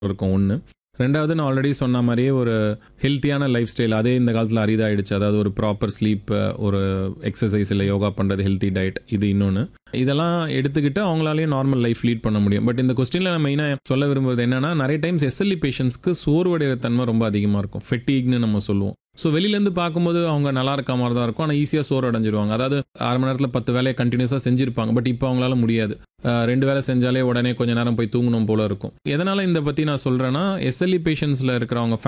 இருக்கும் ஒன்று. ரெண்டாவது நான் ஆல்ரெடி சொன்ன மாதிரியே ஒரு ஹெல்த்தியான லைஃப் ஸ்டைல் அதே இந்த காலத்தில் அரிதாயிடுச்சு. அதாவது ஒரு ப்ராப்பர் ஸ்லீப், ஒரு எக்ஸசைஸ் இல்லை யோகா பண்ணுறது, ஹெல்த்தி டயட், இது இன்னொன்று. இதெல்லாம் எடுத்துக்கிட்டு அவங்களாலேயும் நார்மல் லைஃப் லீட் பண்ண முடியும். பட் இந்த கொஸ்டினில் நான் மெயினாக சொல்ல விரும்புவது என்னன்னா, நிறைய டைம்ஸ் எஸ்எல்இ பேஷண்ட்ஸ்க்கு சோர்வடைகிற தன்மை ரொம்ப அதிகமாக இருக்கும். ஃபெட்டிக்னு நம்ம சொல்லுவோம். ஸோ வெளியிலேருந்து பார்க்கும்போது அவங்க நல்லா இருக்க மாதிரி தான் இருக்கும். ஆனால் ஈஸியாக சோறு அடைஞ்சிருவாங்க. அதாவது 1/2 மணி நேரத்தில் 10 வேலையை கண்டினியூஸாக செஞ்சுருப்பாங்க. பட் இப்போ அவங்களால முடியாது. 2 வேலை செஞ்சாலே உடனே கொஞ்ச நேரம் போய் தூங்கணும் போல இருக்கும். எதனால் இந்த பற்றி நான் சொல்கிறேன்னா, எஸ்எல்இ பேஷண்ட்ஸில் இருக்கிறவங்க